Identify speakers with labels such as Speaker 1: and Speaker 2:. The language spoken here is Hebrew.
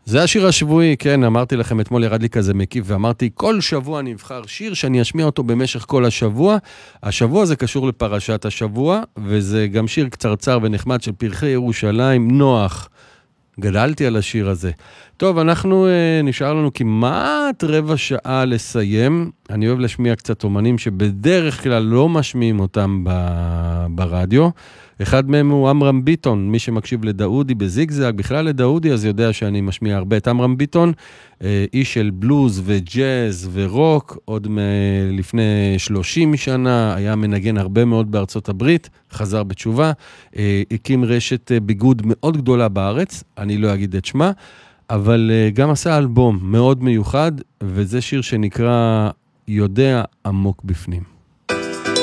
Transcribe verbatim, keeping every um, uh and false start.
Speaker 1: זה השיר השבועי, כן, אמרתי לכם, אתמול ירד לי כזה מקיף, ואמרתי, כל שבוע אני אבחר שיר שאני אשמיע אותו במשך כל השבוע. השבוע זה קשור לפרשת השבוע, וזה גם שיר קצרצר ונחמד של פרחי ירושלים, נוח. גדלתי על השיר הזה. טוב, אנחנו, אה, נשאר לנו כמעט רבע שעה לסיים. אני אוהב להשמיע קצת אומנים שבדרך כלל לא משמיעים אותם ב- ברדיו. אחד מהם הוא אמרם ביטון, מי שמקשיב לדאודי בזיגזג, בכלל לדאודי, אז יודע שאני משמיע הרבה את אמרם ביטון, אה, איש של בלוז וג'אז ורוק, עוד מ- לפני שלושים שנה, היה מנגן הרבה מאוד בארצות הברית, חזר בתשובה, אה, הקים רשת אה, ביגוד מאוד גדולה בארץ, אני לא אגיד את שמה, אבל uh, גם עשה אלבום מאוד מיוחד, וזה שיר שנקרא יודע עמוק בפנים.